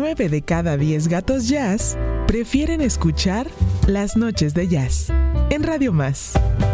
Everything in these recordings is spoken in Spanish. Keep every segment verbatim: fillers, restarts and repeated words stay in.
Nueve de cada diez gatos jazz prefieren escuchar Las Noches de Jazz en Radio Más.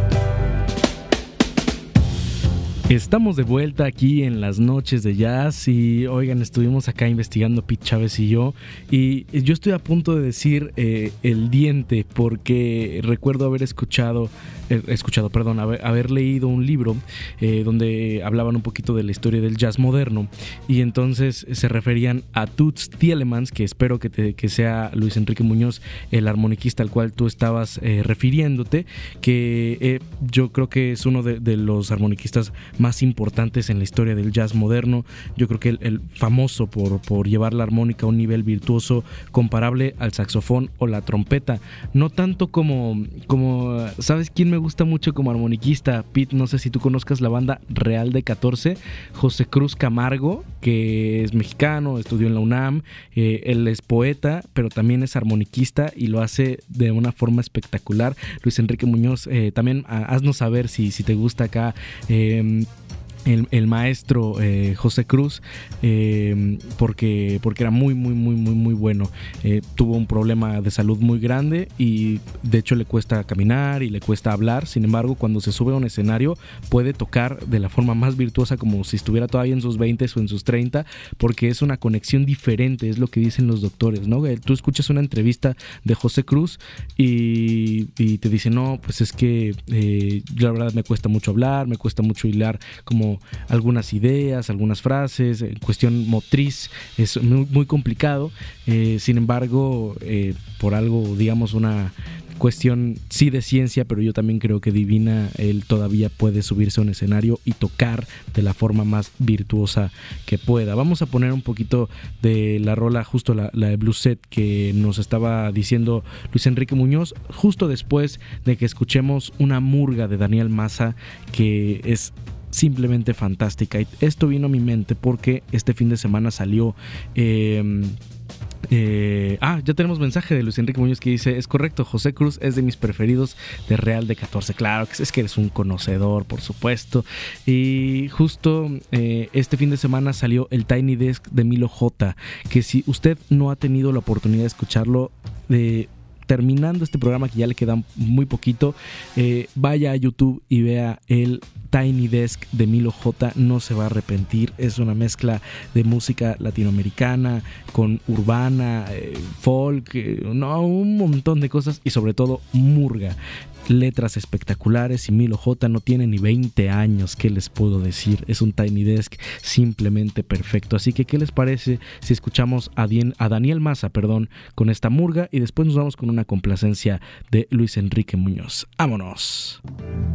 Estamos de vuelta aquí en Las Noches de Jazz y oigan, estuvimos acá investigando Pete Chávez y yo y yo estoy a punto de decir eh, el diente porque recuerdo haber escuchado eh, escuchado, perdón, haber, haber leído un libro eh, donde hablaban un poquito de la historia del jazz moderno y entonces se referían a Toots Thielemans, que espero que, te, que sea Luis Enrique Muñoz, el armoniquista al cual tú estabas eh, refiriéndote, que eh, yo creo que es uno de, de los armoniquistas más importantes en la historia del jazz moderno. Yo creo que el, el famoso por, por llevar la armónica a un nivel virtuoso comparable al saxofón o la trompeta. No tanto como, como ¿sabes quién me gusta mucho como armoniquista? Pete, no sé si tú conozcas la banda Real de catorce, José Cruz Camargo, que es mexicano, estudió en la UNAM, eh, él es poeta, pero también es armoniquista y lo hace de una forma espectacular. Luis Enrique Muñoz, eh, también haznos saber si, si te gusta acá eh, El, el maestro eh, José Cruz, eh, porque, porque era muy, muy, muy, muy, muy bueno. Eh, tuvo un problema de salud muy grande y de hecho le cuesta caminar y le cuesta hablar. Sin embargo, cuando se sube a un escenario puede tocar de la forma más virtuosa, como si estuviera todavía en sus veinte o en sus treinta, porque es una conexión diferente, es lo que dicen los doctores, ¿no? Tú escuchas una entrevista de José Cruz y, y te dicen, no, pues es que eh, la verdad me cuesta mucho hablar, me cuesta mucho hilar como algunas ideas, algunas frases, en cuestión motriz es muy, muy complicado, eh, sin embargo, eh, por algo, digamos, una cuestión sí de ciencia, pero yo también creo que divina, él todavía puede subirse a un escenario y tocar de la forma más virtuosa que pueda. Vamos a poner un poquito de la rola, justo la, la de Blue Set que nos estaba diciendo Luis Enrique Muñoz, justo después de que escuchemos una murga de Daniel Massa, que es simplemente fantástica. Y esto vino a mi mente porque este fin de semana salió eh, eh, ah, ya tenemos mensaje de Luis Enrique Muñoz que dice, es correcto, José Cruz es de mis preferidos de Real de catorce. Claro, es que eres un conocedor, por supuesto. Y justo eh, este fin de semana salió el Tiny Desk de Milo J, que si usted no ha tenido la oportunidad de escucharlo, de terminando este programa, que ya le queda muy poquito, eh, vaya a YouTube y vea el Tiny Desk de Milo J, no se va a arrepentir. Es una mezcla de música latinoamericana con urbana, eh, folk, eh, no, un montón de cosas y sobre todo murga. Letras espectaculares y Milo J no tiene ni veinte años, ¿qué les puedo decir? Es un Tiny Desk simplemente perfecto. Así que, ¿qué les parece si escuchamos a, Dien, a Daniel Massa, perdón, con esta murga y después nos vamos con una complacencia de Luis Enrique Muñoz? ¡Vámonos!